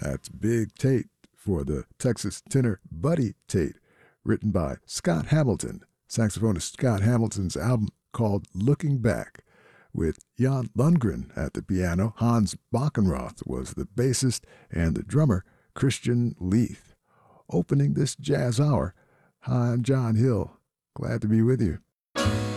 That's Big Tate for the Texas tenor Buddy Tate, written by Scott Hamilton. Saxophonist Scott Hamilton's album called Looking Back, with Jan Lundgren at the piano. Hans Backenroth was the bassist, and the drummer Christian Leith. Opening this jazz hour, hi, I'm John Hill. Glad to be with you.